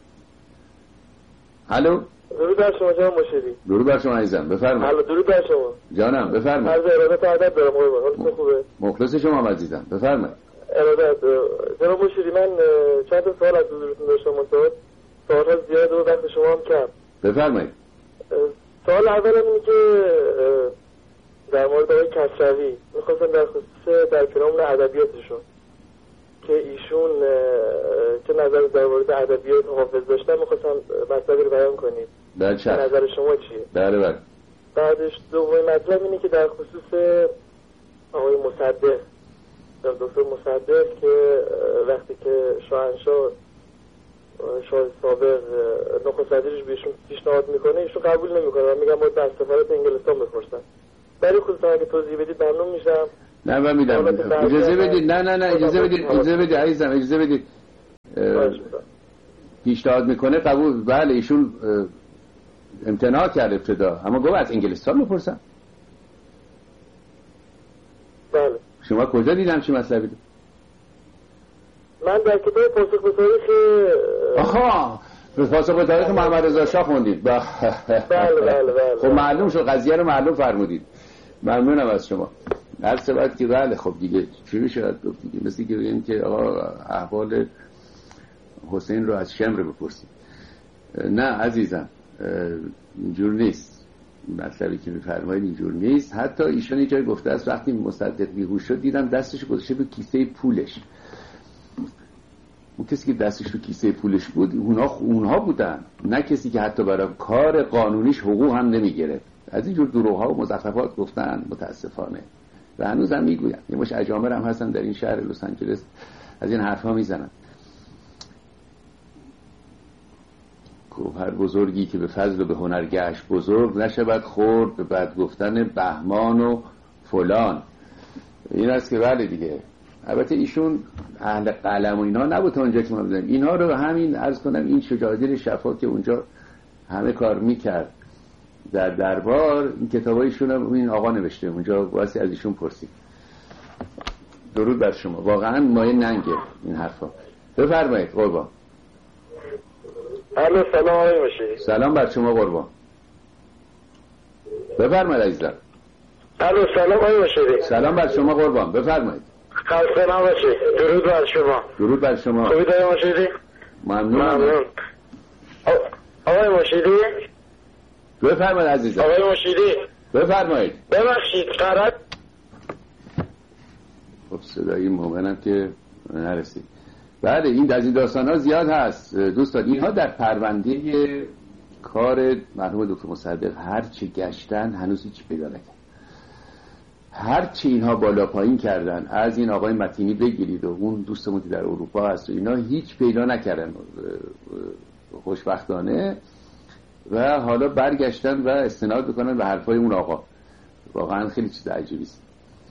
الو. درود بر شما جناب مشیری. درود بر شما عزیزم، بفرمایید. الو درود بر شما جانم، بفرمایید. عرض ارادت و ادب دارم قربان. حالتون خوبه؟ مخلص شما عزیزم، بفرمایید. ارادت. جناب مشیری من چند تا سوال از حضورتون داشتم، منتها سوال‌ها زیاد و وقت شما هم کم. بفرمایید. سوال اول اینه که در مورد آقای کسروی می‌خواستم در خصوص در کلام ادبیاتشون که ایشون چه نظر در مورد ادبیات حافظ داشتن می‌خواستم مطلبی رو بیان کنید. بله. نظر شما چیه؟ بله بله. بعدش دومین مطلب اینه که در خصوص آقای مصدق، دکتر مصدق که وقتی که شاهنشاه شاه سابق نخست وزیرش بهشون پیشنهاد میکنه ایشون قبول نمیکنه و میگن باید در سفارت انگلستان بپرسن. برای خودتون اگه توضیح بدید ممنون میشم. نه من میدم. اجازه بدید. نه نه نه اجازه بدید. اجازه بدید عزیزم، اجازه بدید. پیشنهاد میکنه قبول. بله ایشون امتناع کرد ابتدا، اما گفت از انگلستان بپرسم. بله. شما کجا دیدم چی مطلبی دید؟ من در کتاب پاسخ به تاریخ. آها پاسخ به تاریخ محمد رضا شاه خوندید. بله بله بله. خب معلوم شد، قضیه رو معلوم فرمودید. ممنونم از شما. هر سبت که بله خب دیگه چی میشه گفت دیگه، مثل که بگیم که آقا احوال حسین رو از شمر بپرسید. نه عزیزم اینجور نیست، مطلبی که میفرمایید اینجور نیست. حتی ایشون یه جای گفته است وقتی مصدق بیهوش شد دیدم دستش گذاشته به کیسه پولش. اون کسی که دستش تو کیسه پولش بود اونها اونها بودن، نه کسی که حتی برای کار قانونیش حقوق هم نمیگرفت. از اینجور دروغ‌ها و مزخرفات گفتن متاسفانه و هنوز هم میگوین. یه مش اجامر هم هستن در این شهر لس آنجلس از این حرفا میزنن. هر بزرگی که به فضل و به هنر گشت بزرگ، نشود خورد به بد گفتن بهمان و فلان. این است که بله دیگه. البته ایشون اهل قلم و اینا نبود تا اونجا که ما بدونیم. اینها رو همین عرض کنم این شجاعت شفا که اونجا همه کار میکرد در دربار، این کتابایشون هم این آقا نوشته اونجا، واسه از ایشون پرسید. درود بر شما. واقعا مایه ننگه این حرفا. بفرمایید قربان. الو سلام آقای مشیری. سلام بر شما قربان. بفرمایید عزیزم. الو سلام آقای مشیری. سلام بر شما قربان. بفرمایید. خسته نباشید. درود بر شما. درود بر شما. خوبید آقای مشیری؟ ممنون. ممنون. آقای مشیری. بفرمایید عزیزم. آقای مشیری. بفرمایید. ببخشید قرار. خب صدای مومنم که نرسید. بله این از این داستان ها زیاد هست دوستان. اینها در پرونده کار مرحوم دکتر مصدق هر چی گشتن هنوز هیچ پیدا نکردن. هر چی اینها بالا پایین کردن، از این آقای متینی بگیرید و اون دوستمون که در اروپا هست و اینا، هیچ پیدا نکردن خوشبختانه، و حالا برگشتن و استناد بکنن به حرفای اون آقا. واقعا خیلی چیز عجیبی است.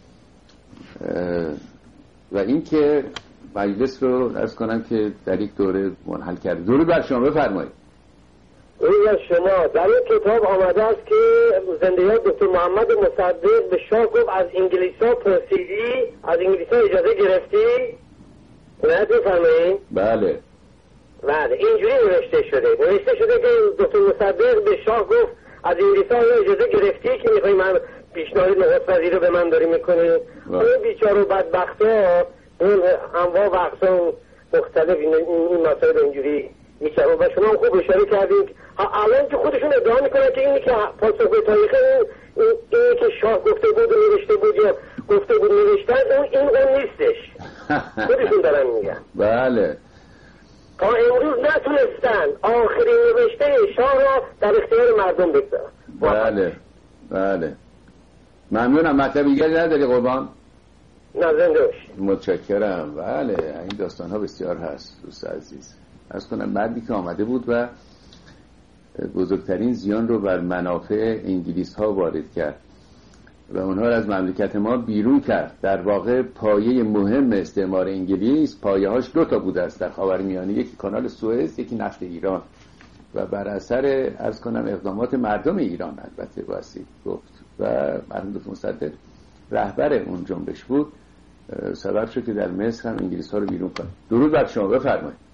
و این که مجلس رو عرض کنم که در یک دوره منحل کرد. درود بر شما. بفرمایید. درود بر شما. در این کتاب آمده است که زندگی دکتر محمد مصدق به شاه گفت از انگلیسا پرسیدی، از انگلیسا اجازه گرفتی؟ نه بفرمایید. بله بله اینجوری نوشته شده. نوشته شده که دکتر مصدق به شاه گفت از انگلیسا اجازه گرفتی که میخوای من پیشنهاد نخست وزیر رو به من داری میکنی؟ اون بیچاره و بدبختا اون انواع و اقسام مختلف این این مسائل اینجوری میشه. و شما هم خوب اشاره کردین الان که خودشون ادعا میکنن که اینی که پاسخ به تاریخ این اینی که شاه گفته بود و نوشته بود یا گفته بود نوشتن اون این اون نیستش. خودشون دارن میگن. بله تا امروز نتونستن آخرین نوشته شاه را در اختیار مردم بگذارن. بله بله ممنونم. مطلب دیگری نداری قربان؟ نه زنده باشی. متشکرم. بله این داستان ها بسیار هست دوست عزیز. از کنم مردی که آمده بود و بزرگترین زیان رو بر منافع انگلیس ها وارد کرد و اونها رو از مملکت ما بیرون کرد. در واقع پایه مهم استعمار انگلیس پایه هاش دو تا بوده است در خاورمیانه، یکی کانال سوئز، یکی نفت ایران، و بر اثر عرض کنم اقدامات مردم ایران البته باسی گفت و مرحوم دکتر مصدق رهبر اون جنبش بود، سبب شد که در مصر هم انگلیس ها رو بیرون کنه. درود بر شما. بفرمایید.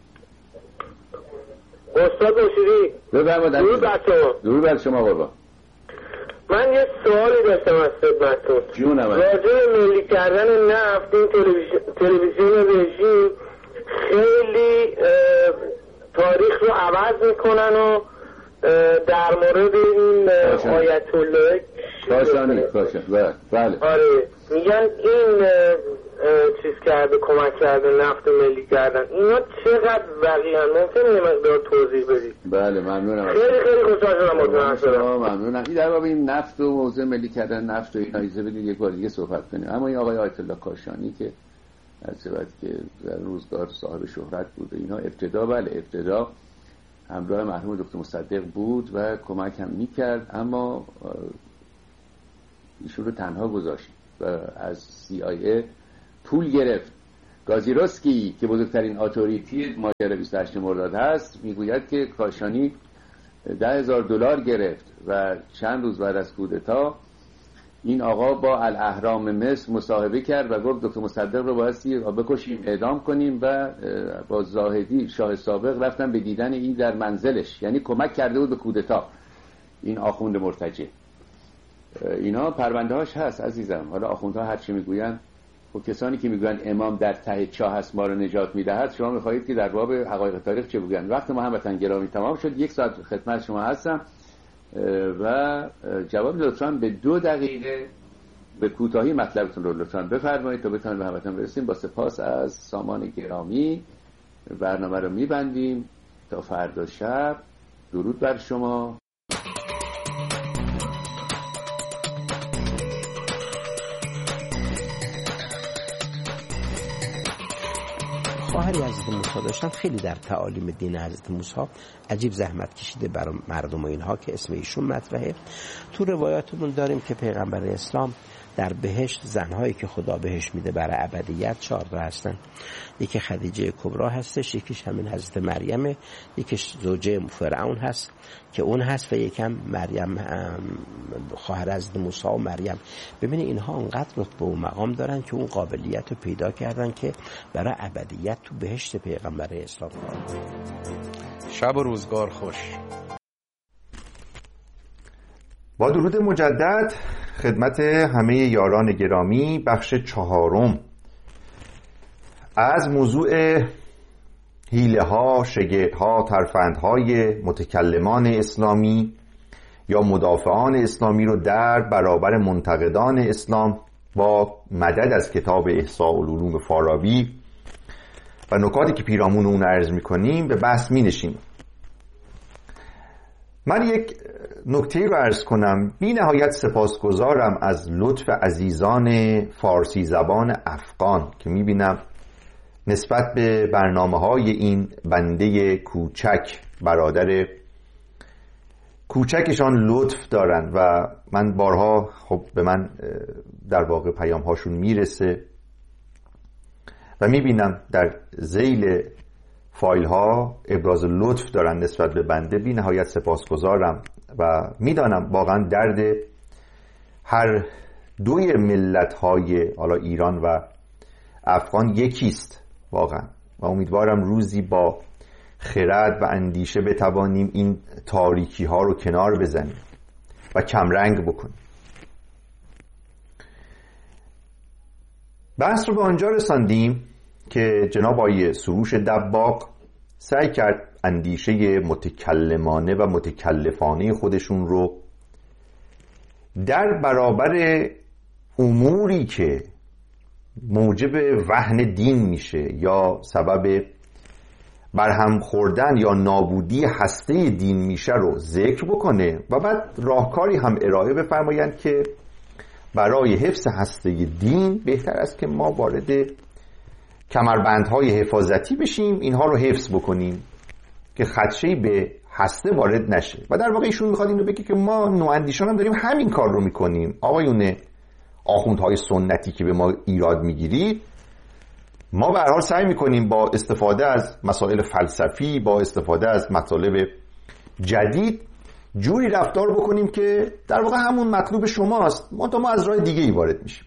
استاد مشیری. بفرمایید. درود بر شما. درود بر شما قربان. من یه سوالی داشتم از خدمتتون. جونم. راجع به ملی کردن نفت این تلویزیون رژیم خیلی تاریخ رو عوض میکنن و در مورد این آیت الله کاشانی کاشانی بله آره میگن این چیز کرده کمک کرده نفت ملی کردن. اینا چقدر واقعا ممکنه یه مقدار توضیح بدید؟ بله ممنونم. خیلی خیلی خوشحال شدم متوجه شدم. ممنونم. این در باب این نفت و موضوع ملی کردن نفت و اینا اجازه بدید یک بار دیگه صحبت کنیم. اما این آقای آیت الله کاشانی که از وقتی که در روزگار صاحب شهرت بود اینا، ابتدا بله ابتدا همراه مرحوم دکتر مصدق بود و کمک هم میکرد، اما ایشون رو تنها گذاشت از سی آی ای پول گرفت. گازیروسکی که بزرگترین اتوریتی ماجرای بیست و هشت مرداد هست میگوید که کاشانی ده هزار دلار گرفت و چند روز بعد از کودتا این آقا با الاهرام مصر مصاحبه کرد و گفت دکتر مصدق رو بایستی بکشیم اعدام کنیم و با زاهدی شاه سابق رفتن به دیدن این در منزلش، یعنی کمک کرده بود به کودتا این آخوند مرتجع. اینا پرونده هاش هست عزیزم. حالا آخوندها هر چی میگوین و کسانی که میگوین امام در ته چاه هست ما رو نجات میدهد، شما میخواهید که در باب حقایق تاریخ چه بگوین؟ وقت ما هموطن گرامی تمام شد، یک ساعت خدمت شما هستم و جواب لطفاً به دو دقیقه به کوتاهی مطلبتون رو لطفاً بفرمایید تا بتونیم به هموطن برسیم. با سپاس از سامان گرامی برنامه رو میبندیم تا فردا شب. درود بر شما. خواهری حضرت موسی داشتن، خیلی در تعالیم دین حضرت موسی عجیب زحمت کشیده برای مردم و اینها که اسم ایشون مطرحه. تو روایاتمون داریم که پیغمبر اسلام در بهشت زنهایی که خدا بهش میده برای ابدیت چهارتا هستن. یکی خدیجه کبرا هستش، یکیش همین حضرت مریمه، یکیش زوجه فرعون هست که اون هست و یکم مریم خواهر حضرت موسی و مریم. ببینید اینها انقدر رتبه و مقام دارن که اون قابلیت رو پیدا کردن که برای ابدیت تو بهشت پیغمبر اسلام کار کنن. شب و روزگار خوش. با درود مجدد خدمت همه یاران گرامی، بخش چهارم از موضوع حیله ها، شگرد ها، ترفند های متکلمان اسلامی یا مدافعان اسلامی رو در برابر منتقدان اسلام با مدد از کتاب احصاء العلوم فارابی و نکاتی که پیرامون اون عرض میکنیم به بحث می نشیم. من یک نکته رو عرض کنم. بی نهایت سپاسگزارم از لطف عزیزان فارسی زبان افغان که میبینم نسبت به برنامه های این بنده کوچک، برادر کوچکشان لطف دارن و من بارها خب به من در واقع پیام هاشون میرسه و میبینم در ذیل فایل ها ابراز لطف دارن نسبت به بنده. بی نهایت سپاسگزارم و میدانم واقعا درد هر دوی ملت های حالا ایران و افغان یکیست واقعا و امیدوارم روزی با خرد و اندیشه بتوانیم این تاریکی ها رو کنار بزنیم و کمرنگ بکنیم. بحث رو به آنجا رساندیم که جناب آقای سروش دباغ سعی کرد اندیشه متکلمانه و متکلفانه خودشون رو در برابر اموری که موجب وهن دین میشه یا سبب برهم خوردن یا نابودی هسته دین میشه رو ذکر بکنه و بعد راهکاری هم ارائه بفرمایند که برای حفظ هسته دین بهتر است که ما وارد کمربندهای حفاظتی بشیم، اینها رو حفظ بکنیم که خدشه‌ای به هسته وارد نشه. و در واقع ایشون میخواد این رو بگه که ما نواندیشان هم داریم همین کار رو میکنیم. آقایون آخوندهای سنتی که به ما ایراد میگیرید، ما به هر حال سعی میکنیم با استفاده از مسائل فلسفی، با استفاده از مطالب جدید جوری رفتار بکنیم که در واقع همون مطلوب شماست، منتها ما از راه دیگه ای وارد میشیم.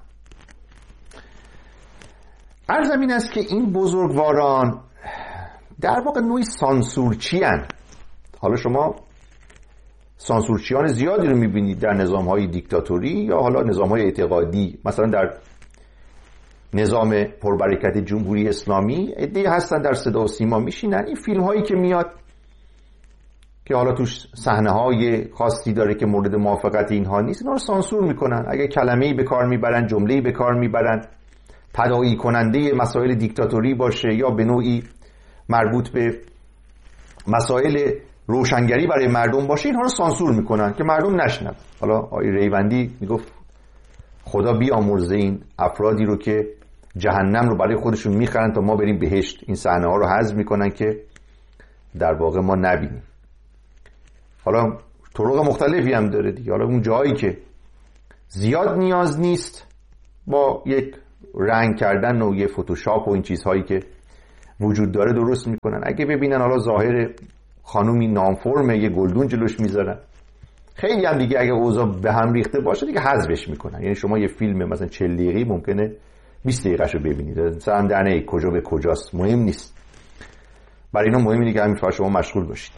عرضم این است که این بزرگواران در واقع نوعی سانسورچی هن. حالا شما سانسورچیان زیادی رو میبینید در نظام‌های دیکتاتوری یا حالا نظام‌های اعتقادی. مثلا در نظام پربرکت جمهوری اسلامی عده‌ای هستن در صدا و سیما میشینن، این فیلم‌هایی که میاد که حالا توش صحنه‌های خاصی داره که مورد موافقت اینها نیست، اینا رو سانسور میکنن. اگه کلمه‌ای به کار میبرن، جمله‌ای به کار میبرن تداعی کننده مسائل دیکتاتوری باشه یا به نوعی مربوط به مسائل روشنگری برای مردم باشه، اینها رو سانسور میکنن که مردم نشنن. حالا آقای ریوندی میگفت خدا بیامرزه این افرادی رو که جهنم رو برای خودشون میخرن تا ما بریم بهشت. این صحنه ها رو حذف میکنن که در واقع ما نبینیم. حالا طرق مختلفی هم داره دیگه. حالا اون جایی که زیاد نیاز نیست با یک رنگ کردن و یه فتوشاپ و این چیزهایی که وجود داره درست میکنن. اگه ببینن حالا ظاهر خانومی نامفرمه یه گلدون جلوش میذارن، خیلی هم دیگه اگه اوضاع به هم ریخته باشه دیگه حذفش میکنن. یعنی شما یه فیلم مثلا چهل دقیقه‌ای ممکنه بیست دقیقه‌شو ببینید، مثلا در نه کجا به کجاست مهم نیست. برای اینا مهم اینه که همین فقط شما مشغول باشید.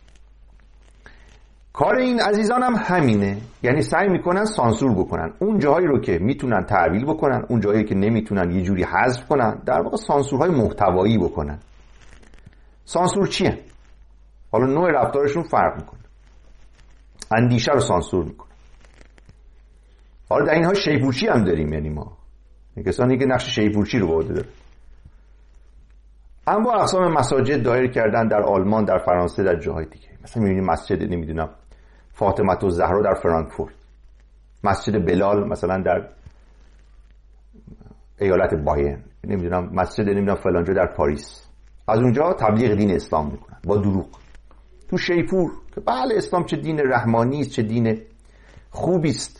کار این عزیزان هم همینه، یعنی سعی میکنن سانسور بکنن اون جاهایی رو که میتونن تعویل بکنن، اون جاهایی که نمیتونن یه جوری حذف کنن، در واقع سانسورهای محتوایی بکنن. سانسور چیه؟ حالا نوع رفتارشون فرق میکنه. اندیشه رو سانسور میکنه. حالا در اینها شیپورچی هم داریم، یعنی ما کسانی که نقش شیپورچی رو بوده داره. اما اقسام مساجد دایر کردن در آلمان، در فرانسه، در جاهای دیگه. مثلا میبینید مسجد نمیدونم فاطمه الزهرا در فرانکفورت، مسجد بلال مثلا در ایالت باین، نمیدونم مسجد نمیدونم فلانجا در پاریس. از اونجا تبلیغ دین اسلام میکنن با دروغ. تو شیپور که بله اسلام چه دین رحمانی است، چه دین خوبی است،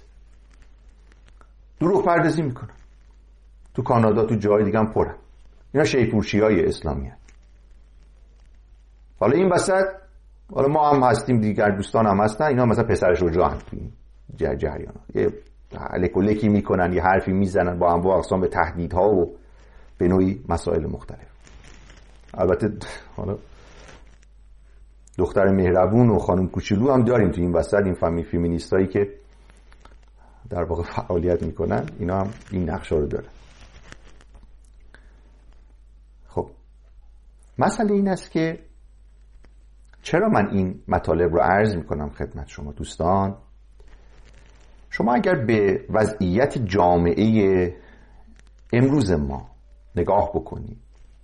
دروغ پردازی میکنن. تو کانادا تو جای دیگه هم پره. اینا شیپورچیای اسلامی هست. حالا این وسط حالا ما هم هستیم، دیگر دوستان هم هستن، اینا مثلا پسر شجاع هم تو این جریان یه الکولکی میکنن، یه حرفی میزنن با انواع اقسام به تهدیدها و به نوعی مسائل مختلف. البته حالا دختر مهربون و خانم کوچولو هم داریم تو این وسط، این فامی فمینیستایی که در واقع فعالیت میکنن، اینا هم این نقشه رو دارن. خب مسئله این است که چرا من این مطالب رو عرض میکنم خدمت شما دوستان؟ شما اگر به وضعیت جامعه امروز ما نگاه بکنید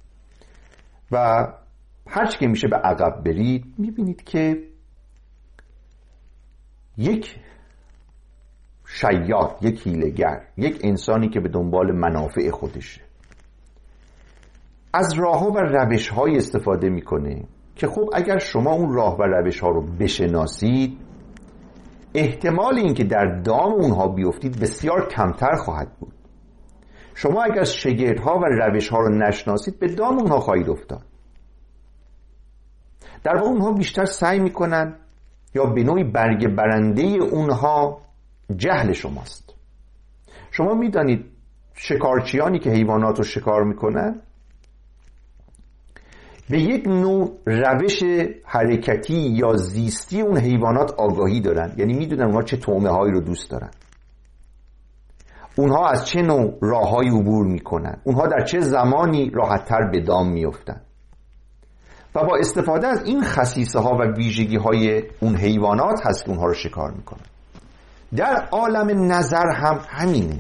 و هرچی که میشه به عقب برید، میبینید که یک شیاد، یک حیله‌گر، یک انسانی که به دنبال منافع خودشه از راه ها و روش های استفاده میکنه که خب اگر شما اون راه و روش ها رو بشناسید، احتمال این که در دام اونها بیفتید بسیار کمتر خواهد بود. شما اگر شگردها و روش ها رو نشناسید به دام اونها خواهید افتاد. در واقع اونها بیشتر سعی میکنن یا به نوعی برگ برنده اونها جهل شماست. شما میدانید شکارچیانی که حیوانات رو شکار میکنن به یک نوع روش حرکتی یا زیستی اون حیوانات آگاهی دارن، یعنی میدونن اونها چه طعمه هایی رو دوست دارن، اونها از چه نوع راههایی عبور میکنن، اونها در چه زمانی راحت‌تر به دام میافتن و با استفاده از این خصیصه ها و ویژگی های اون حیوانات هست که اونها رو شکار میکنن. در عالم نظر هم همینه.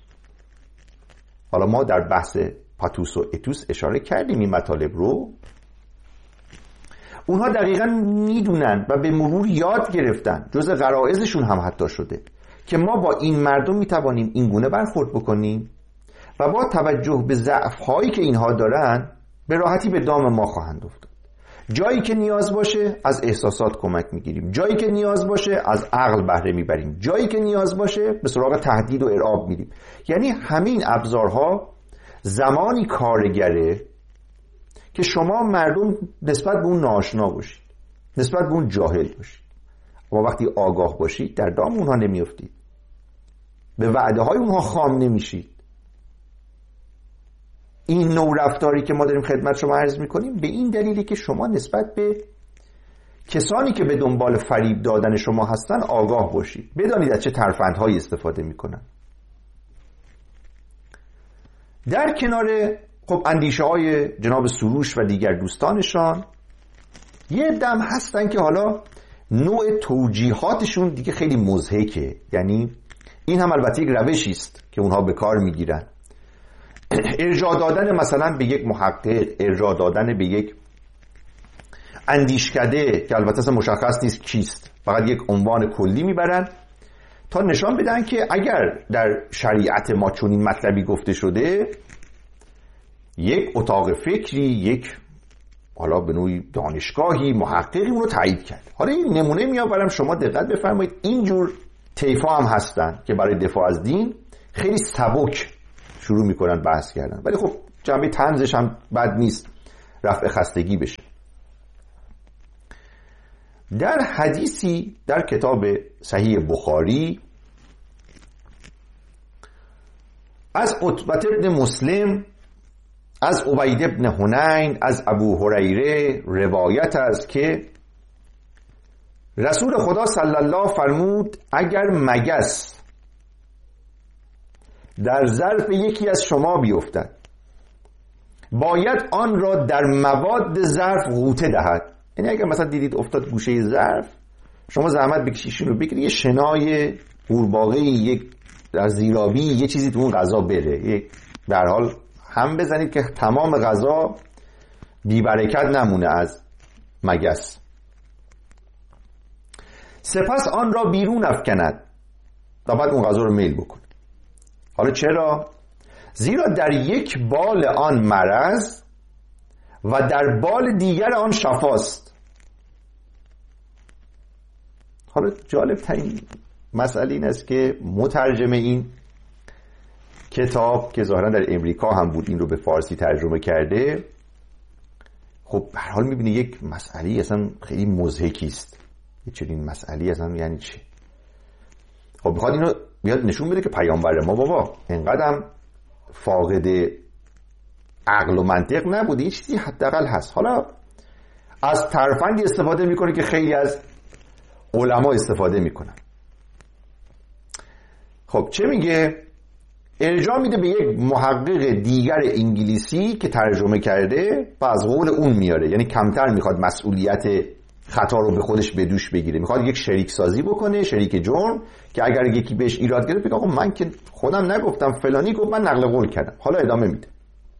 حالا ما در بحث پاتوس و اتوس اشاره کردیم این مطالب رو. اونها دقیقاً میدونن و به مرور یاد گرفتن، جز غرایزشون هم حتی شده که ما با این مردم میتوانیم این گونه برخورد بکنیم و با توجه به ضعف هایی که اینها دارن به راحتی به دام ما خواهند افتاد. جایی که نیاز باشه از احساسات کمک میگیریم، جایی که نیاز باشه از عقل بهره میبریم، جایی که نیاز باشه به سراغ تهدید و ارعاب میریم. یعنی همین ابزارها زمانی کارگره که شما مردم نسبت به اون ناآشنا باشید، نسبت به اون جاهل باشید. اما وقتی آگاه باشید در دام اونها نمیافتید، به وعده های اونها خام نمیشید. این نوع رفتاری که ما داریم خدمت شما عرض میکنیم به این دلیلی که شما نسبت به کسانی که به دنبال فریب دادن شما هستن آگاه باشید، بدانید از چه ترفندهایی استفاده میکنن. در کنار خب اندیشه های جناب سروش و دیگر دوستانشان یه دم هستن که حالا نوع توجیهاتشون دیگه خیلی مضحکه. یعنی این هم البته یک روشی است که اونها به کار میگیرن، ارجاع دادن مثلا به یک محقق، ارجاع دادن به یک اندیشکده که البته اصلا مشخص نیست کیست، فقط یک عنوان کلی میبرن تا نشان بدن که اگر در شریعت ما چنین مطلبی گفته شده، یک اتاق فکری، یک حالا به نوعی دانشگاهی، محققی اون رو تایید کرد. حالا این نمونه میآورم، شما دقت بفرمایید. اینجور طیفا هم هستن که برای دفاع از دین خیلی سبک شروع میکنن بحث کردن، ولی خب جنبه طنزش هم بد نیست، رفع خستگی بشه. در حدیثی در کتاب صحیح بخاری از عتبه بن مسلم، از عبید بن حنین، از ابو هریره روایت است که رسول خدا صلی الله فرمود اگر مگس در ظرف یکی از شما بیفتد باید آن را در مواد ظرف غوطه دهد. یعنی اگر مثلا دیدید افتاد گوشه ظرف، شما زحمت بکشیشون رو بگیرید یه شنای قورباغه‌ای، یک در زیرابی، یه چیزی تو اون غذا بره، یک به هر حال هم بزنید که تمام غذا بی برکت نمونه از مگس. سپس آن را بیرون افکند و بعد اون غذا رو میل بکن. حالا چرا؟ زیرا در یک بال آن مرض و در بال دیگر آن شفاست. حالا جالب ترین مسئله این است که مترجم این کتاب که ظاهرا در امریکا هم بود این رو به فارسی ترجمه کرده، خب به هر حال می‌بینی یک مسئله اصلا خیلی مضحکی است. یه چنین مسئله اصلا یعنی چی؟ خب بخواد اینو بیاد نشون بده که پیامبر ما بابا اینقدر فاقد عقل و منطق نبوده، یه چیزی حداقل هست. حالا از ترفندی استفاده میکنه که خیلی از علما استفاده میکنن. خب چه میگه؟ ارجاع میده به یک محقق دیگر انگلیسی که ترجمه کرده و از قول اون میاره، یعنی کمتر میخواد مسئولیت خطا رو به خودش به دوش بگیره، میخواد یک شریک سازی بکنه، شریک جرم، که اگر یکی بهش ایراد گرفت بگه آقا من که خودم نگفتم، فلانی گفت، من نقل قول کردم. حالا ادامه میده.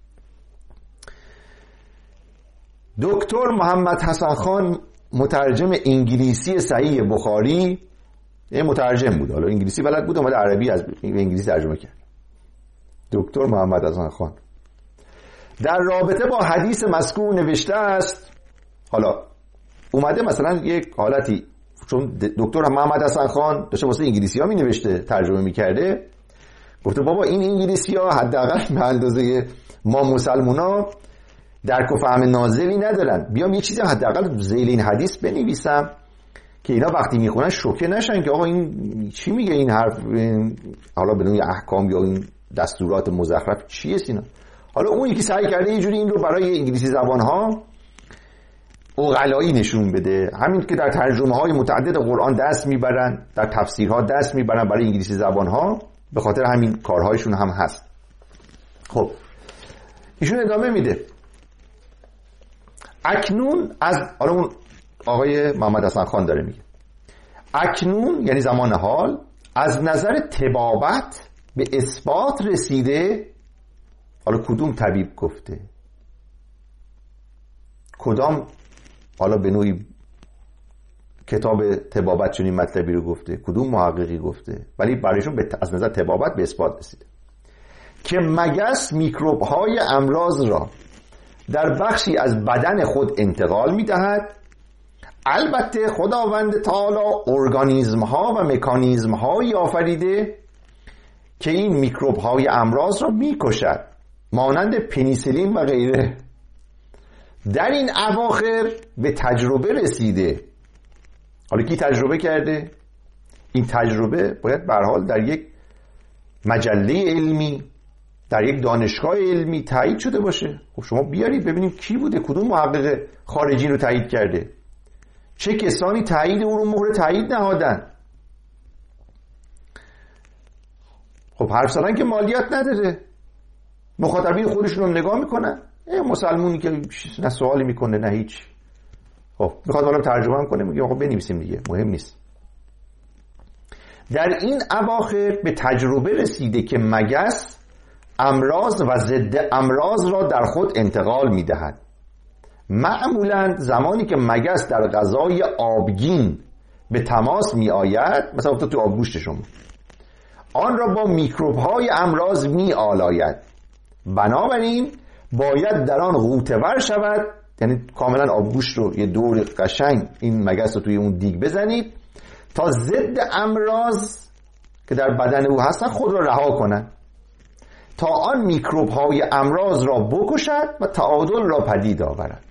دکتر محمد حسن خان مترجم انگلیسی صحیح بخاری، یه مترجم بود، حالا انگلیسی بلد بود، اومد عربی از انگلیسی ترجمه کرد. دکتر محمد حسن خان در رابطه با حدیث مذکور نوشته است، حالا اومده مثلا یک حالتی، چون دکتر محمد حسن خان داشته واسه انگلیسی ها می نوشته، ترجمه می کرده، گفته بابا این انگلیسی ها حداقل به اندازه ما مسلمان ها درک و فهم ناظری ندارن، بیام یه چیزی حداقل ذیل این حدیث بنویسم که اینا وقتی میخونن شوکه نشن که آقا این چی میگه این حرف، حالا بدون یه احکام یا این دستورات مزخرف چیه اینا. حالا اون یکی سعی کرده یه جوری این رو برای انگلیسی زبان ها عقلایی نشون بده، همین که در ترجمه های متعدد قرآن دست میبرن، در تفسیرها دست میبرن برای انگلیسی زبان ها، به خاطر همین کارهایشون هم هست. خب ایشون ادامه میده، اکنون از، حالا اون آقای محمد حسن خان داره میگه، اکنون یعنی زمان حال از نظر طبابت به اثبات رسیده. حالا کدوم طبیب گفته؟ کدام حالا به نوعی کتاب طبابت چنین مطلبی رو گفته؟ کدوم محققی گفته؟ ولی برایشون از نظر طبابت به اثبات رسیده که مگس میکروب های امراض را در بخشی از بدن خود انتقال میدهد. البته خداوند تعالی ارگانیسم ها و مکانیزم هایی آفریده که این میکروب های امراض را میکشد، مانند پنیسیلین و غیره. در این اواخر به تجربه رسیده. حالا کی تجربه کرده؟ این تجربه باید به هر حال در یک مجله علمی، در یک دانشگاه علمی تایید شده باشه. خب شما بیارید ببینیم کی بوده، کدوم محقق خارجی رو تایید کرده، چه کسانی تایید اون رو مهر تایید نهادن. خب حرف زدن که مالیات نداره، مخاطبین خودشون رو نگاه میکنن، یه مسلمونی که نه سوالی میکنه نه هیچ. خب میخواد حالا ترجمه هم کنه، میگه آقا بنویسیم دیگه، مهم نیست. در این اواخر به تجربه رسیده که مگس امراض و ضد امراض را در خود انتقال میدهد. معمولا زمانی که مگس در غذای آبگین به تماس می آید، مثلا افتاد تو آبگوشت شما، آن را با میکروب های امراض می آلاید. بنابراین باید در آن غوطه ور شود، یعنی کاملا آبگوشت رو یه دور قشنگ این مگس رو توی اون دیگ بزنید تا ضد امراض که در بدن او هستند خود را رها کنند تا آن میکروب های امراض را بکشد و تعادل را پدید آورد.